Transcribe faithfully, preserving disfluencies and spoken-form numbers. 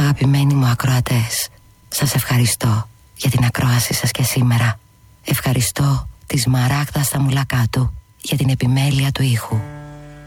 Αγαπημένοι μου ακροατές, σας ευχαριστώ για την ακρόαση σας και σήμερα. Ευχαριστώ τη Σμαράγδα στα μουλακά του για την επιμέλεια του ήχου.